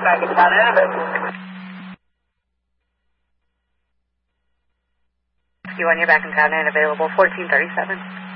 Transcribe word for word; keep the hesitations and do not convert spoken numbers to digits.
back in town and available. You on your back in town and available, fourteen thirty-seven.